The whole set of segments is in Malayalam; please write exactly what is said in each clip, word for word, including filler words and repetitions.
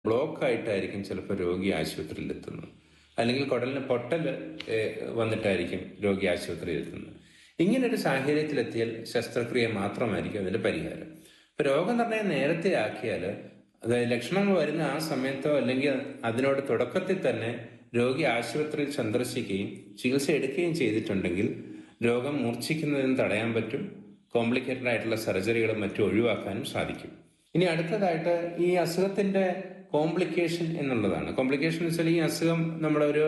ബ്ലോക്ക് ആയിട്ടായിരിക്കും ചിലപ്പോൾ രോഗി ആശുപത്രിയിൽ എത്തുന്നത്, അല്ലെങ്കിൽ കുടലിന് പൊട്ടൽ വന്നിട്ടായിരിക്കും രോഗി ആശുപത്രിയിൽ എത്തുന്നത്. ഇങ്ങനൊരു സാഹചര്യത്തിലെത്തിയാൽ ശസ്ത്രക്രിയ മാത്രമായിരിക്കും അതിന്റെ പരിഹാരം. ഇപ്പൊ രോഗനിർണയം നേരത്തെ ആക്കിയാൽ, അതായത് ലക്ഷണങ്ങൾ വരുന്ന ആ സമയത്തോ അല്ലെങ്കിൽ അതിനോട് തുടക്കത്തിൽ തന്നെ രോഗി ആശുപത്രിയിൽ സന്ദർശിക്കുകയും ചികിത്സ എടുക്കുകയും ചെയ്തിട്ടുണ്ടെങ്കിൽ രോഗം മൂർച്ഛിക്കുന്നതിന് തടയാൻ പറ്റും. കോംപ്ലിക്കേറ്റഡ് ആയിട്ടുള്ള സർജറികളും മറ്റും ഒഴിവാക്കാനും സാധിക്കും. ഇനി അടുത്തതായിട്ട് ഈ അസുഖത്തിന്റെ കോംപ്ലിക്കേഷൻ എന്നുള്ളതാണ്. കോംപ്ലിക്കേഷൻ എന്ന് വെച്ചാൽ ഈ അസുഖം നമ്മുടെ ഒരു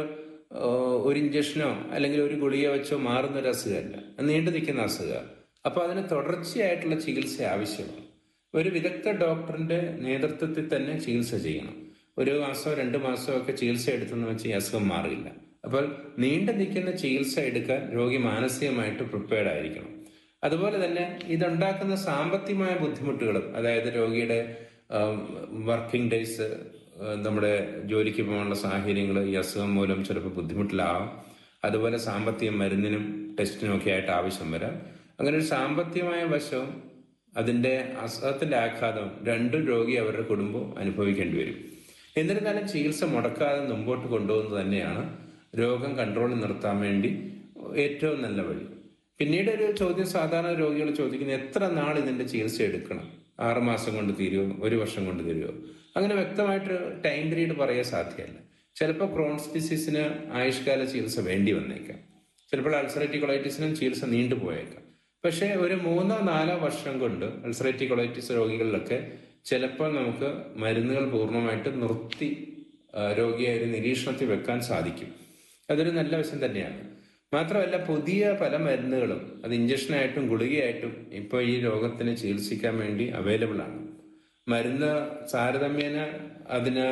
ഒരു ഇഞ്ചക്ഷനോ അല്ലെങ്കിൽ ഒരു ഗുളിക വെച്ചോ മാറുന്ന ഒരു അസുഖമല്ല, നീണ്ടു നിൽക്കുന്ന അസുഖം. അപ്പൊ അതിന് തുടർച്ചയായിട്ടുള്ള ചികിത്സ ആവശ്യമാണ്. ഒരു വിദഗ്ധ ഡോക്ടറിന്റെ നേതൃത്വത്തിൽ തന്നെ ചികിത്സ ചെയ്യണം. ഒരു മാസമോ രണ്ടു മാസമോ ഒക്കെ ചികിത്സ എടുത്തെന്ന് വെച്ചാൽ ഈ അസുഖം മാറില്ല. അപ്പോൾ നീണ്ടു നിൽക്കുന്ന ചികിത്സ എടുക്കാൻ രോഗി മാനസികമായിട്ട് പ്രിപ്പയർഡ് ആയിരിക്കണം. അതുപോലെ തന്നെ ഇതുണ്ടാക്കുന്ന സാമ്പത്തികമായ ബുദ്ധിമുട്ടുകളും, അതായത് രോഗിയുടെ വർക്കിംഗ് ഡേയ്സ്, നമ്മുടെ ജോലിക്ക് പോകാനുള്ള സാഹചര്യങ്ങൾ ഈ അസുഖം മൂലം ചിലപ്പോൾ ബുദ്ധിമുട്ടിലാവാം. അതുപോലെ സാമ്പത്തിക മരുന്നിനും ടെസ്റ്റിനും ഒക്കെ ആയിട്ട് ആവശ്യം വരാം. അങ്ങനെ ഒരു സാമ്പത്തികമായ വശവും അതിന്റെ അസുഖത്തിന്റെ ആഘാതം രണ്ടും രോഗി അവരുടെ കുടുംബം അനുഭവിക്കേണ്ടി വരും. എന്നിരുന്നാലും ചികിത്സ മുടക്കാതെ മുമ്പോട്ട് കൊണ്ടുപോകുന്നത് തന്നെയാണ് രോഗം കൺട്രോളിൽ നിർത്താൻ വേണ്ടി ഏറ്റവും നല്ല വഴി. പിന്നീട് ഒരു ചോദ്യം സാധാരണ രോഗികൾ ചോദിക്കുന്നത്, എത്ര നാൾ ഇതിന്റെ ചികിത്സ എടുക്കണം? ആറ് മാസം കൊണ്ട് തീരുമോ? ഒരു വർഷം കൊണ്ട് തീരുമോ? അങ്ങനെ വ്യക്തമായിട്ട് ടൈം പീരീഡ് പറയാൻ സാധ്യമല്ല. ചിലപ്പോൾ ക്രോൺസ് ഡിസീസിന് ആയുഷ്കാല ചികിത്സ വേണ്ടി വന്നേക്കാം. ചിലപ്പോൾ അൾസറേറ്റീവ് കൊളൈറ്റിസിനും ചികിത്സ നീണ്ടുപോയേക്കാം. പക്ഷേ ഒരു മൂന്നോ നാലോ വർഷം കൊണ്ട് അൾസറേറ്റീവ് കൊളൈറ്റിസ് രോഗികളിലൊക്കെ ചിലപ്പോൾ നമുക്ക് മരുന്നുകൾ പൂർണ്ണമായിട്ട് നിർത്തി രോഗിയെ ഒരു നിരീക്ഷണത്തിൽ വെക്കാൻ സാധിക്കും. അതൊരു നല്ല വശം തന്നെയാണ്. മാത്രമല്ല, പുതിയ പല മരുന്നുകളും അത് ഇഞ്ചക്ഷനായിട്ടും ഗുളികയായിട്ടും ഇപ്പോൾ ഈ രോഗത്തിന് ചികിത്സിക്കാൻ വേണ്ടി അവൈലബിൾ ആണ്. മരുന്ന് താരതമ്യേന അതിന്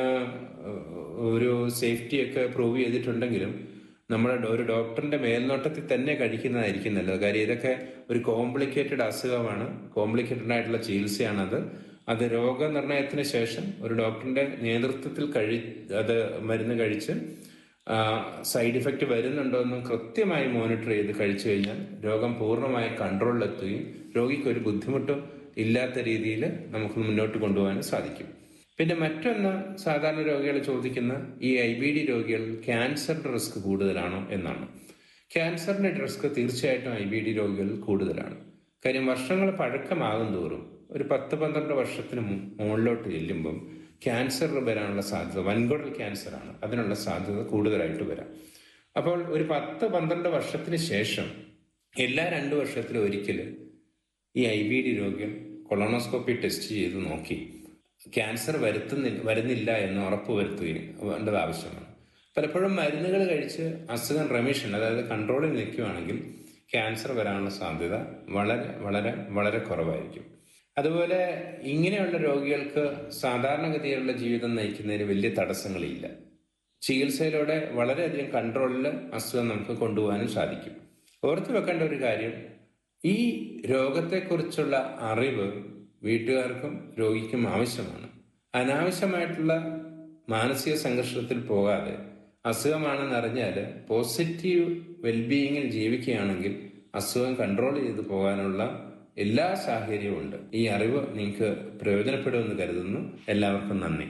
ഒരു സേഫ്റ്റിയൊക്കെ പ്രൂവ് ചെയ്തിട്ടുണ്ടെങ്കിലും നമ്മുടെ ഒരു ഡോക്ടറിന്റെ മേൽനോട്ടത്തിൽ തന്നെ കഴിക്കുന്നതായിരിക്കും നല്ലത്. കാര്യം ഇതൊക്കെ ഒരു കോംപ്ലിക്കേറ്റഡ് അസുഖമാണ്, കോംപ്ലിക്കേറ്റഡ് ആയിട്ടുള്ള ചികിത്സയാണത്. അത് രോഗനിർണയത്തിന് ശേഷം ഒരു ഡോക്ടറിന്റെ നേതൃത്വത്തിൽ കഴി അത് മരുന്ന് കഴിച്ച് സൈഡ് ഇഫക്റ്റ് വരുന്നുണ്ടോ എന്നും കൃത്യമായി മോണിറ്റർ ചെയ്ത് കഴിച്ചു കഴിഞ്ഞാൽ രോഗം പൂർണ്ണമായി കൺട്രോളിലെത്തുകയും രോഗിക്ക് ഒരു ബുദ്ധിമുട്ടും ഇല്ലാത്ത രീതിയിൽ നമുക്ക് മുന്നോട്ട് കൊണ്ടുപോകാനും സാധിക്കും. പിന്നെ മറ്റൊന്ന്, സാധാരണ രോഗികൾ ചോദിക്കുന്ന ഈ ഐ ബി ഡി രോഗികൾ ക്യാൻസറിന്റെ റിസ്ക് കൂടുതലാണോ എന്നാണ്. ക്യാൻസറിന്റെ റിസ്ക് തീർച്ചയായിട്ടും ഐ ബി ഡി രോഗികളിൽ കൂടുതലാണ്. കാര്യം വർഷങ്ങൾ പഴക്കമാകും തോറും ഒരു പത്ത് പന്ത്രണ്ട് വർഷത്തിന് മുകളിലോട്ട് ചെല്ലുമ്പം ക്യാൻസർ വരാനുള്ള സാധ്യത, വൻകുടൽ ക്യാൻസർ ആണ്, അതിനുള്ള സാധ്യത കൂടുതലായിട്ട് വരാം. അപ്പോൾ ഒരു പത്ത് പന്ത്രണ്ട് വർഷത്തിന് ശേഷം എല്ലാ രണ്ടു വർഷത്തിലും ഒരിക്കൽ ഈ ഐ ബി ഡി രോഗികൾ കൊളോണോസ്കോപ്പി ടെസ്റ്റ് ചെയ്ത് നോക്കി ക്യാൻസർ വരുത്തുന്നില്ല വരുന്നില്ല എന്ന് ഉറപ്പ് വരുത്തുകയും വേണ്ടത് ആവശ്യമാണ്. പലപ്പോഴും മരുന്നുകൾ കഴിച്ച് അസുഖം റെമിഷൻ, അതായത് കൺട്രോളിൽ നിൽക്കുകയാണെങ്കിൽ ക്യാൻസർ വരാനുള്ള സാധ്യത വളരെ വളരെ വളരെ കുറവായിരിക്കും. അതുപോലെ ഇങ്ങനെയുള്ള രോഗികൾക്ക് സാധാരണഗതിയിലുള്ള ജീവിതം നയിക്കുന്നതിന് വലിയ തടസ്സങ്ങളില്ല. ചികിത്സയിലൂടെ വളരെയധികം കൺട്രോളിൽ അസുഖം നമുക്ക് കൊണ്ടുപോകാനും സാധിക്കും. ഓർത്തു വെക്കേണ്ട ഒരു കാര്യം, ഈ രോഗത്തെക്കുറിച്ചുള്ള അറിവ് വീട്ടുകാർക്കും രോഗിക്കും ആവശ്യമാണ്. അനാവശ്യമായിട്ടുള്ള മാനസിക സംഘർഷത്തിൽ പോകാതെ അസുഖമാണെന്ന് അറിഞ്ഞാൽ പോസിറ്റീവ് വെൽബീയിങ്ങിൽ ജീവിക്കുകയാണെങ്കിൽ അസുഖം കൺട്രോൾ ചെയ്ത് പോകാനുള്ള എല്ലാ സാഹചര്യവും ഉണ്ട്. ഈ അറിവ് നിങ്ങൾക്ക് പ്രയോജനപ്പെടുമെന്ന് കരുതുന്നു. എല്ലാവർക്കും നന്ദി.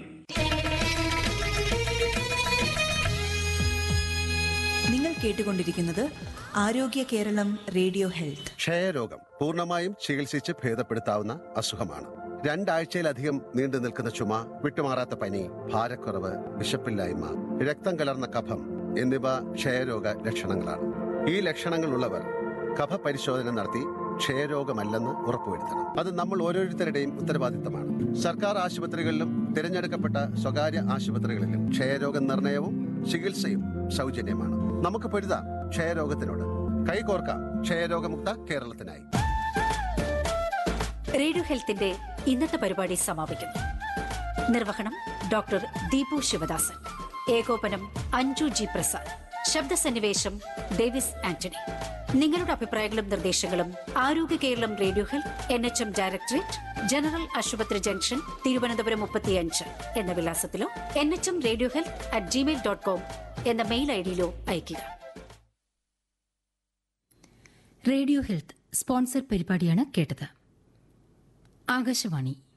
നിങ്ങൾ കേട്ടുകൊണ്ടിരിക്കുന്നത് ആരോഗ്യ കേരളം റേഡിയോ ഹെൽത്ത്. ക്ഷയരോഗം പൂർണ്ണമായും ചികിത്സിച്ച് ഭേദപ്പെടുത്താവുന്ന അസുഖമാണ്. രണ്ടാഴ്ചയിലധികം നീണ്ടു നിൽക്കുന്ന ചുമ, വിട്ടുമാറാത്ത പനി, ഭാരക്കുറവ്, വിശപ്പില്ലായ്മ, രക്തം കലർന്ന കഫം എന്നിവ ക്ഷയരോഗ ലക്ഷണങ്ങളാണ്. ഈ ലക്ഷണങ്ങളുള്ളവർ കഫ പരിശോധന നടത്തി ക്ഷയരോഗമല്ലെന്ന് ഉറപ്പുവരുത്തണം. അത് നമ്മൾ ഓരോരുത്തരുടെയും ഉത്തരവാദിത്തമാണ്. സർക്കാർ ആശുപത്രികളിലും തിരഞ്ഞെടുക്കപ്പെട്ട സ്വകാര്യ ആശുപത്രികളിലും ക്ഷയരോഗ നിർണയവും ചികിത്സയും സൗജന്യമാണ്. നമുക്ക് പൊരുതാം ക്ഷയരോഗത്തിനോട്. കൈകോർക്കാം ക്ഷയരോഗമുക്ത കേരളത്തിനായി. റേഡിയോ ഹെൽത്തിന്റെ ഇന്നത്തെ പരിപാടി സമാപിക്കുന്നു. നിർവഹണം ഡോക്ടർ ദീപു ശിവദാസൻ, ഏകോപനം അഞ്ജു ജി പ്രസാദ്, ശബ്ദസന്നിവേശം ഡേവിസ് ആന്റണി. നിങ്ങളുടെ അഭിപ്രായങ്ങളും നിർദ്ദേശങ്ങളും ആരോഗ്യ Keralam radio health, N H M directorate, general ആശുപത്രി ജംഗ്ഷൻ, തിരുവനന്തപുരം മുപ്പത്തിയഞ്ച് എന്ന വിലാസത്തിലോ N H M radio health at Gmail dot com എന്ന മെയിൽ ഐ ഡിയിലോ അയയ്ക്കുക. റേഡിയോ ഹെൽത്ത് സ്പോൺസർ പരിപാടിയാണ് കേട്ടത്. ആകാശവാണി